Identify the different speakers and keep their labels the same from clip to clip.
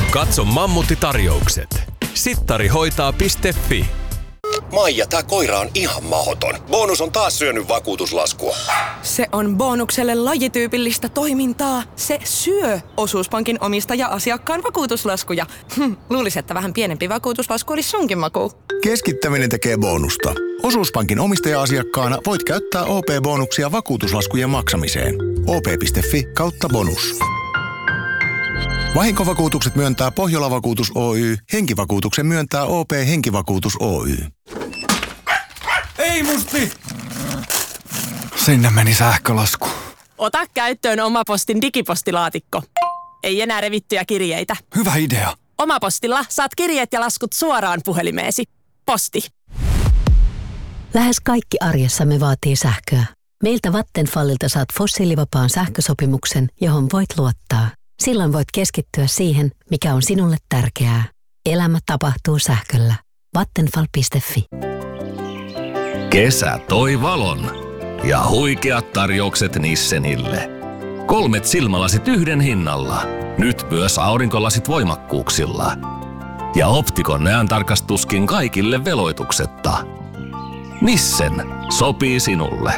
Speaker 1: Katso Mammutti-tarjoukset. Sittarihoitaa.fi.
Speaker 2: Maija, tää koira on ihan mahoton. Bonus on taas syönyt vakuutuslaskua.
Speaker 3: Se on Bonukselle lajityypillistä toimintaa. Se syö Osuuspankin omistaja-asiakkaan vakuutuslaskuja. Luulisi, että vähän pienempi vakuutuslasku olisi sunkin maku.
Speaker 4: Keskittäminen tekee bonusta. Osuuspankin omistaja-asiakkaana voit käyttää OP-bonuksia vakuutuslaskujen maksamiseen. op.fi/bonus. Vahinkovakuutukset myöntää Pohjola-vakuutus Oy. Henkivakuutuksen myöntää OP Henkivakuutus Oy.
Speaker 5: Ei musti! Sinne meni sähkölasku.
Speaker 3: Ota käyttöön Omapostin digipostilaatikko. Ei enää revittyjä kirjeitä.
Speaker 5: Hyvä idea.
Speaker 3: Omapostilla saat kirjeet ja laskut suoraan puhelimeesi. Posti.
Speaker 6: Lähes kaikki arjessamme vaatii sähköä. Meiltä Vattenfallilta saat fossiilivapaan sähkösopimuksen, johon voit luottaa. Silloin voit keskittyä siihen, mikä on sinulle tärkeää. Elämä tapahtuu sähköllä. Vattenfall.fi.
Speaker 7: Kesä toi valon ja huikeat tarjoukset Nissenille. 3 silmälasit yhden hinnalla. Nyt myös aurinkolasit voimakkuuksilla. Ja Optikon näöntarkastuskin kaikille veloituksetta. Nissen sopii sinulle.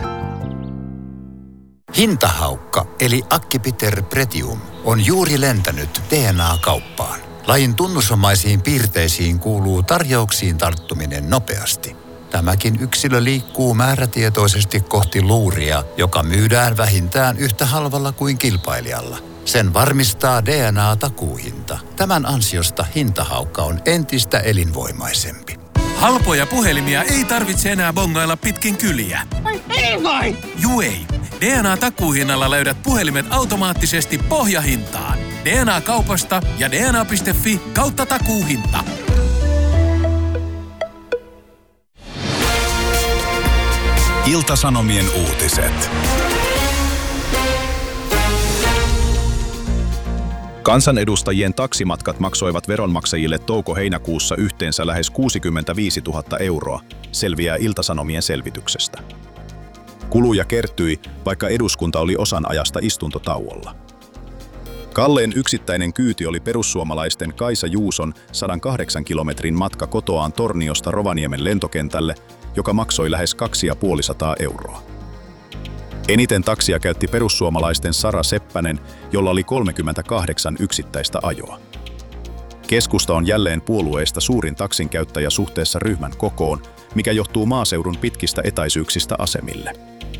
Speaker 8: Hintahaukka eli Acipiter Pretium on juuri lentänyt DNA-kauppaan. Lajin tunnusomaisiin piirteisiin kuuluu tarjouksiin tarttuminen nopeasti. Tämäkin yksilö liikkuu määrätietoisesti kohti luuria, joka myydään vähintään yhtä halvalla kuin kilpailijalla. Sen varmistaa DNA-takuuhinta. Tämän ansiosta hintahaukka on entistä elinvoimaisempi.
Speaker 5: Halpoja puhelimia ei tarvitse enää bongailla pitkin kyliä.
Speaker 9: Ei vai!
Speaker 5: Juu ei. DNA-takuuhinnalla löydät puhelimet automaattisesti pohjahintaan. DNA-kaupasta ja dna.fi/takuuhinta.
Speaker 4: Ilta-Sanomien uutiset.
Speaker 10: Kansanedustajien taksimatkat maksoivat veronmaksajille touko-heinäkuussa yhteensä lähes 65 000 euroa, selviää Ilta-Sanomien selvityksestä. Kuluja kertyi, vaikka eduskunta oli osan ajasta istuntotauolla. Kalleen yksittäinen kyyti oli perussuomalaisten Kaisa Juuson 108 kilometrin matka kotoaan Torniosta Rovaniemen lentokentälle, joka maksoi lähes 250 euroa. Eniten taksia käytti perussuomalaisten Sara Seppänen, jolla oli 38 yksittäistä ajoa. Keskusta on jälleen puolueesta suurin taksin käyttäjä suhteessa ryhmän kokoon, mikä johtuu maaseudun pitkistä etäisyyksistä asemille.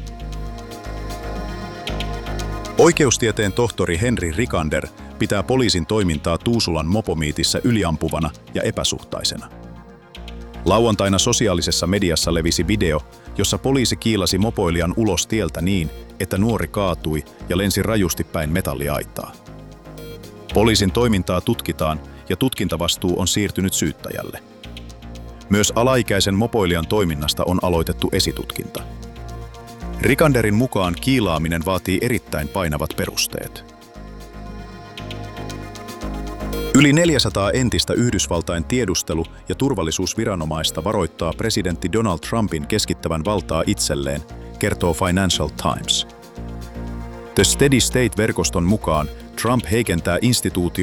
Speaker 10: Oikeustieteen tohtori Henri Rikander pitää poliisin toimintaa Tuusulan mopomiitissä yliampuvana ja epäsuhtaisena. Lauantaina sosiaalisessa mediassa levisi video, jossa poliisi kiilasi mopoilijan ulos tieltä niin, että nuori kaatui ja lensi rajusti päin metalliaitaa. Poliisin toimintaa tutkitaan ja tutkintavastuu on siirtynyt syyttäjälle. Myös alaikäisen mopoilijan toiminnasta on aloitettu esitutkinta. Rikanderin mukaan kiilaaminen vaatii erittäin painavat perusteet. Yli 400 entistä Yhdysvaltain tiedustelu- ja turvallisuusviranomaista varoittaa presidentti Donald Trumpin keskittävän valtaa itselleen, kertoo Financial Times. The Steady State-verkoston mukaan Trump heikentää instituutio